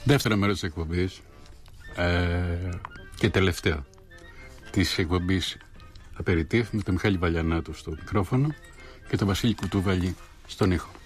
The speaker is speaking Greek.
Δεύτερο μέρος της εκπομπής και τελευταίο της εκπομπής Απεριτίφ, με τον Μιχάλη Βαλιανάτο στο μικρόφωνο και τον Βασίλη Κουτούβαλη στον ήχο.